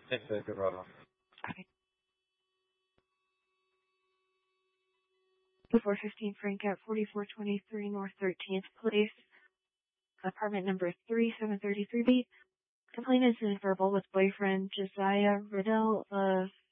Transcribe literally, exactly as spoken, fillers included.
Thanks, uh, good problem. Okay. The four fifteen Frank at forty-four twenty-three North thirteenth Place, apartment number three seven three three B. Complainant is verbal with boyfriend Josiah Riddell of